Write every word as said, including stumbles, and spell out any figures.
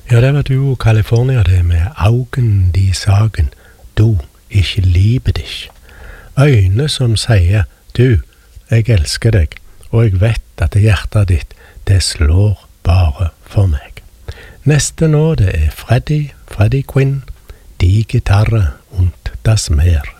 Ja, det var du og California det med augen de sagen, du, ikke liber dich. Øyne som sier, du, jeg elsker deg, og jeg vet at hjertet ditt, det slår bare for meg. Neste nå, det er Freddie, Freddie Quinn, Die Gitarre und das Meer.